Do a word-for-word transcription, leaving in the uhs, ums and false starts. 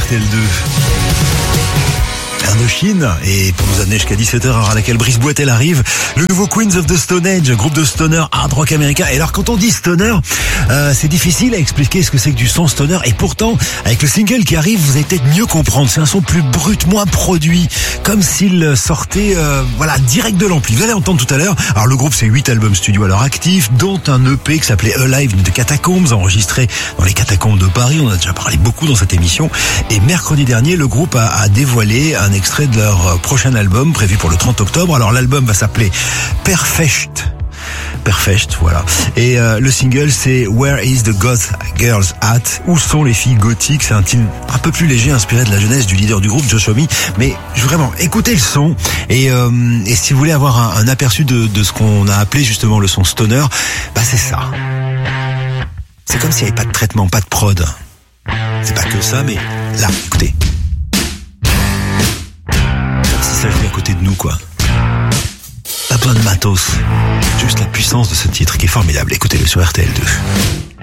R T L deux. Indochine, et pour nous amener jusqu'à dix-sept heures, à laquelle Brice Boitel arrive, le nouveau Queens of the Stone Age, groupe de stoner hard rock américain. Et alors quand on dit stoner, euh, c'est difficile à expliquer ce que c'est que du son stoner, et pourtant avec le single qui arrive, vous allez peut-être mieux comprendre. C'est un son plus brut, moins produit, comme s'il sortait euh, voilà direct de l'ampli. Vous allez entendre tout à l'heure. Alors le groupe, c'est huit albums studio à leur actif, dont un E P qui s'appelait Alive de Catacombs, enregistré dans les catacombes de Paris. On en a déjà parlé beaucoup dans cette émission. Et mercredi dernier, le groupe a, a dévoilé un extrait de leur prochain album prévu pour le trente octobre. Alors l'album va s'appeler Perfect. Perfect, voilà. Et euh, le single, c'est Where is the Goth Girls At? Où sont les filles gothiques? C'est un titre un peu plus léger, inspiré de la jeunesse du leader du groupe, Josh Homme. Mais vraiment, écoutez le son. Et, euh, et si vous voulez avoir un, un aperçu de, de ce qu'on a appelé justement le son stoner, bah c'est ça. C'est comme s'il n'y avait pas de traitement, pas de prod. C'est pas que ça, mais là, écoutez. Si ça jouait à côté de nous, quoi. Pas besoin de matos. Juste la puissance de ce titre qui est formidable. Écoutez-le sur R T L deux.